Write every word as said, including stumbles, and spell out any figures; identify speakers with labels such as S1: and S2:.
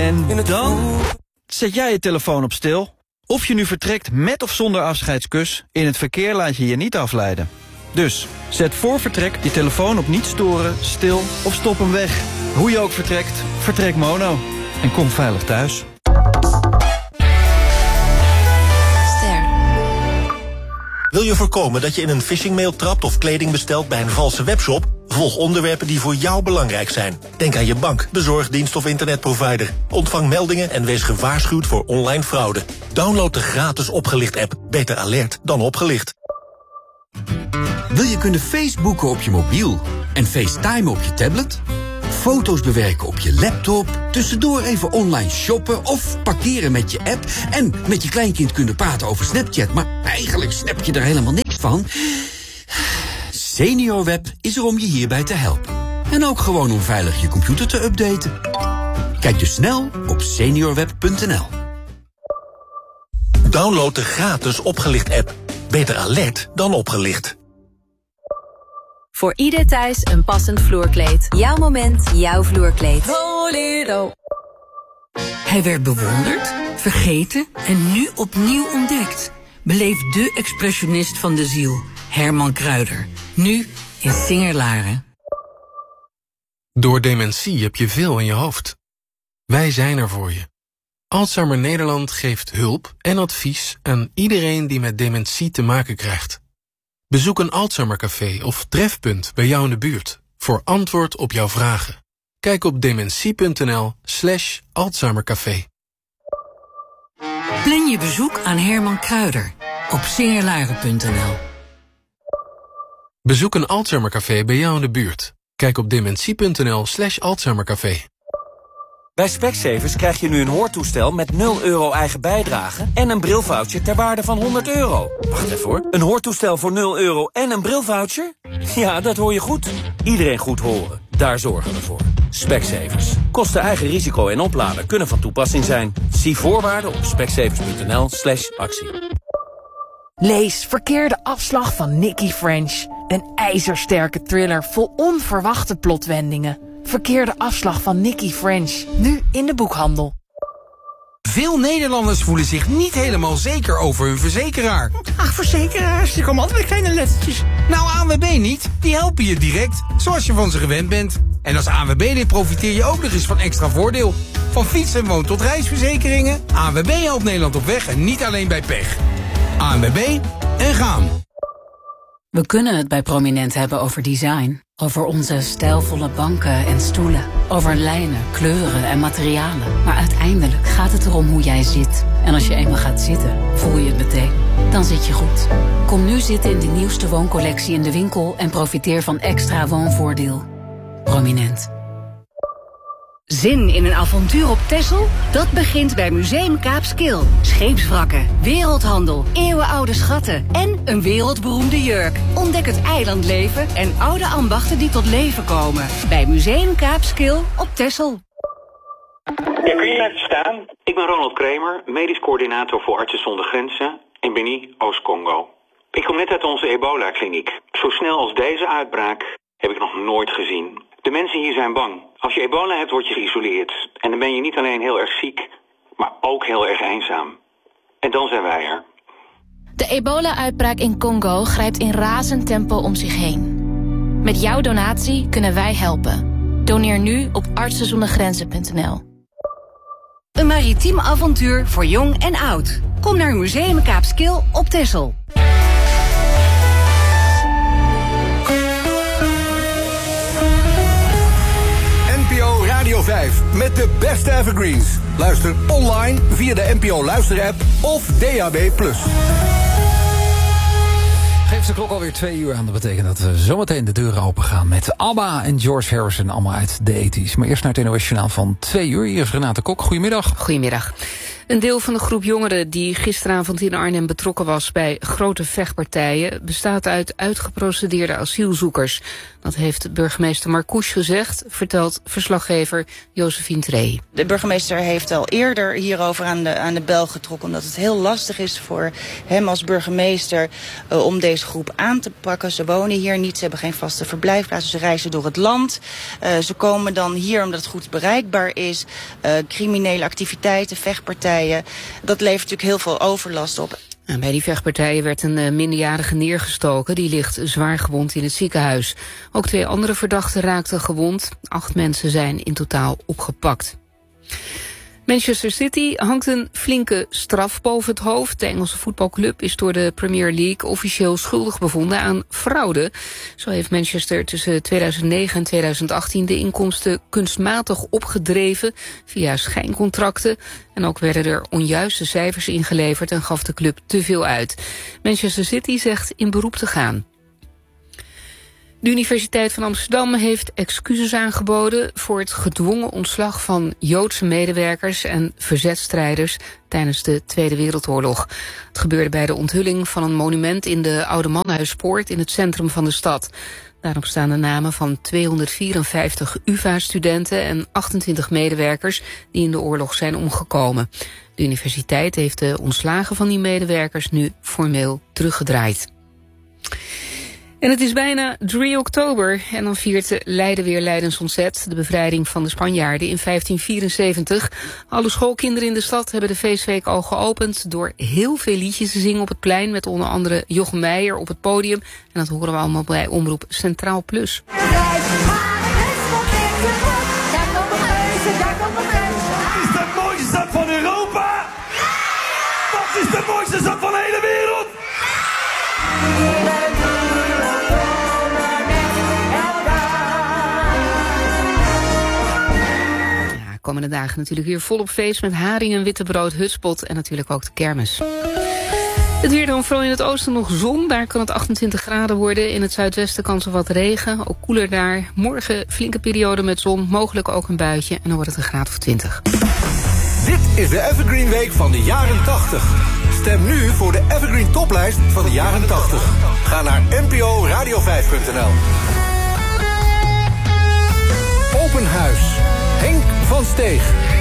S1: En dan zet jij je telefoon op stil. Of je nu vertrekt met of zonder afscheidskus, in het verkeer laat je je niet afleiden. Dus zet voor vertrek je telefoon op niet storen, stil of stop hem weg. Hoe je ook vertrekt, vertrek mono. En kom veilig thuis.
S2: Wil je voorkomen dat je in een phishingmail trapt of kleding bestelt bij een valse webshop? Volg onderwerpen die voor jou belangrijk zijn. Denk aan je bank, bezorgdienst of internetprovider. Ontvang meldingen en wees gewaarschuwd voor online fraude. Download de gratis Opgelicht-app. Beter alert dan opgelicht.
S3: Wil je kunnen Facebooken op je mobiel en FaceTime op je tablet? Foto's bewerken op je laptop, tussendoor even online shoppen of parkeren met je app en met je kleinkind kunnen praten over Snapchat, maar eigenlijk snap je er helemaal niks van? SeniorWeb is er om je hierbij te helpen. En ook gewoon om veilig je computer te updaten. Kijk dus snel op seniorweb punt n l.
S2: Download de gratis Opgelicht-app. Beter alert dan opgelicht.
S4: Voor ieder thuis een passend vloerkleed. Jouw moment, jouw vloerkleed. Bolero.
S5: Hij werd bewonderd, vergeten en nu opnieuw ontdekt. Beleef de expressionist van de ziel, Herman Kruijder. Nu in Singerlaren.
S6: Door dementie heb je veel in je hoofd. Wij zijn er voor je. Alzheimer Nederland geeft hulp en advies aan iedereen die met dementie te maken krijgt. Bezoek een Alzheimercafé of trefpunt bij jou in de buurt voor antwoord op jouw vragen. Kijk op dementie.nl slash Alzheimercafé.
S5: Plan je bezoek aan Herman Kruijder op singerlaren punt n l.
S6: Bezoek een Alzheimercafé bij jou in de buurt. Kijk op dementie.nl slash Alzheimercafé.
S7: Bij Specsavers krijg je nu een hoortoestel met nul euro eigen bijdrage en een brilvoucher ter waarde van honderd euro. Wacht even hoor. Een hoortoestel voor nul euro en een brilvoucher? Ja, dat hoor je goed. Iedereen goed horen. Daar zorgen we voor. Specsavers. Kosten eigen risico en opladen kunnen van toepassing zijn. Zie voorwaarden op specsavers.nl slash actie.
S8: Lees Verkeerde afslag van Nikki French. Een ijzersterke thriller vol onverwachte plotwendingen. Verkeerde afslag van Nikki French. Nu in de boekhandel.
S9: Veel Nederlanders voelen zich niet helemaal zeker over hun verzekeraar. Ach, verzekeraars, die komen altijd met kleine lettertjes. Nou, A N W B niet. Die helpen je direct, zoals je van ze gewend bent. En als A N W B-lid profiteer je ook nog eens van extra voordeel. Van fiets- en woon- tot reisverzekeringen. A N W B helpt Nederland op weg en niet alleen bij pech. A N W B en gaan.
S5: We kunnen het bij Prominent hebben over design. Over onze stijlvolle banken en stoelen. Over lijnen, kleuren en materialen. Maar uiteindelijk gaat het erom hoe jij zit. En als je eenmaal gaat zitten, voel je het meteen. Dan zit je goed. Kom nu zitten in de nieuwste wooncollectie in de winkel en profiteer van extra woonvoordeel. Prominent.
S10: Zin in een avontuur op Texel? Dat begint bij Museum Kaapskil. Scheepswrakken, wereldhandel, eeuwenoude schatten en een wereldberoemde jurk. Ontdek het eilandleven en oude ambachten die tot leven komen. Bij Museum Kaapskil op Texel.
S11: Ja, kun je even staan? Ik ben Ronald Kramer, medisch coördinator voor Artsen zonder Grenzen in Beni, Oost-Congo. Ik kom net uit onze ebola-kliniek. Zo snel als deze uitbraak heb ik nog nooit gezien. De mensen hier zijn bang. Als je ebola hebt, word je geïsoleerd. En dan ben je niet alleen heel erg ziek, maar ook heel erg eenzaam. En dan zijn wij er.
S12: De ebola-uitbraak in Congo grijpt in razend tempo om zich heen. Met jouw donatie kunnen wij helpen. Doneer nu op artsen zonder grenzen punt n l.
S10: Een maritiem avontuur voor jong en oud. Kom naar Museum Kaapskil op Texel.
S13: Radio vijf met de beste evergreens. Luister online via de N P O Luister-app of D A B plus.
S14: Geeft de klok alweer twee uur aan. Dat betekent dat we zometeen de deuren open gaan met ABBA en George Harrison, allemaal uit de tachtig. Maar eerst naar het N O S-journaal van twee uur. Hier is Renate Kok. Goedemiddag.
S15: Goedemiddag. Een deel van de groep jongeren die gisteravond in Arnhem betrokken was bij grote vechtpartijen bestaat uit uitgeprocedeerde asielzoekers. Dat heeft burgemeester Marcouch gezegd, vertelt verslaggever Josephine Trey.
S16: De burgemeester heeft al eerder hierover aan de, aan de bel getrokken, omdat het heel lastig is voor hem als burgemeester uh, om deze groep aan te pakken. Ze wonen hier niet, ze hebben geen vaste verblijfplaats, ze reizen door het land. Uh, ze komen dan hier omdat het goed bereikbaar is. Uh, criminele activiteiten, vechtpartijen, dat levert natuurlijk heel veel overlast op.
S15: En bij die vechtpartijen werd een uh, minderjarige neergestoken. Die ligt zwaar gewond in het ziekenhuis. Ook twee andere verdachten raakten gewond. Acht mensen zijn in totaal opgepakt. Manchester City hangt een flinke straf boven het hoofd. De Engelse voetbalclub is door de Premier League officieel schuldig bevonden aan fraude. Zo heeft Manchester tussen tweeduizend negen en tweeduizend achttien de inkomsten kunstmatig opgedreven via schijncontracten. En ook werden er onjuiste cijfers ingeleverd en gaf de club te veel uit. Manchester City zegt in beroep te gaan. De Universiteit van Amsterdam heeft excuses aangeboden voor het gedwongen ontslag van Joodse medewerkers en verzetstrijders tijdens de Tweede Wereldoorlog. Het gebeurde bij de onthulling van een monument in de Oude Mannenhuispoort in het centrum van de stad. Daarop staan de namen van tweehonderdvierenvijftig U vA studenten en achtentwintig medewerkers die in de oorlog zijn omgekomen. De universiteit heeft de ontslagen van die medewerkers nu formeel teruggedraaid. En het is bijna drie oktober en dan viert Leiden weer Leidensontzet, de bevrijding van de Spanjaarden in vijftien vierenzeventig. Alle schoolkinderen in de stad hebben de feestweek al geopend door heel veel liedjes te zingen op het plein, met onder andere Jochem Meijer op het podium. En dat horen we allemaal bij Omroep Centraal Plus.
S17: Wat is de mooiste stad van Europa? Wat is de mooiste stad van de hele wereld?
S15: Komende dagen natuurlijk weer volop feest met haring en wittebrood, hutspot en natuurlijk ook de kermis. Het weer dan, vooral in het oosten nog zon. Daar kan het achtentwintig graden worden. In het zuidwesten kans op wat regen. Ook koeler daar. Morgen flinke periode met zon. Mogelijk ook een buitje. En dan wordt het een graad of twintig.
S13: Dit is de Evergreen Week van de jaren tachtig. Stem nu voor de Evergreen toplijst van de jaren tachtig. Ga naar n p o radio vijf punt n l. Open Huis. Henk van Steeg.